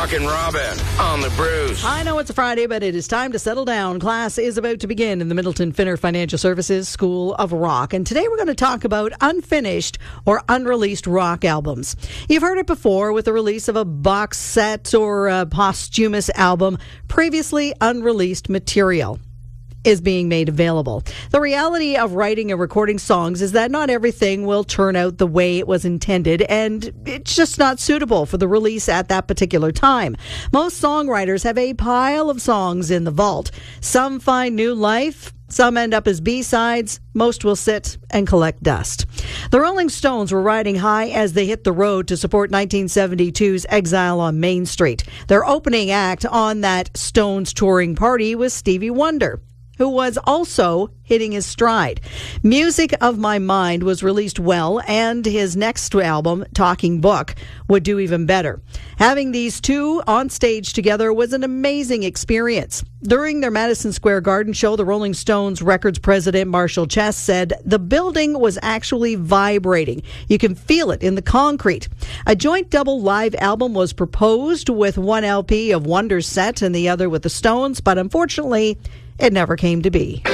Rockin' Robin on the Bruce. I know it's a Friday, but it is time to settle down. Class is about to begin in the Middleton Finner Financial Services School of Rock. And today we're going to talk about unfinished or unreleased rock albums. You've heard it before with the release of a box set or a posthumous album, previously unreleased material is being made available. The reality of writing and recording songs is that not everything will turn out the way it was intended, and it's just not suitable for the release at that particular time. Most songwriters have a pile of songs in the vault. Some find new life. Some end up as B-sides. Most will sit and collect dust. The Rolling Stones were riding high as they hit the road to support 1972's Exile on Main Street. Their opening act on that Stones touring party was Stevie Wonder, who was also hitting his stride. Music of My Mind was released well, and his next album, Talking Book, would do even better. Having these two on stage together was an amazing experience. During their Madison Square Garden show, the Rolling Stones records president Marshall Chess said the building was actually vibrating. You can feel it in the concrete. A joint double live album was proposed with one LP of Wonder's set and the other with the Stones, but unfortunately, it never came to be.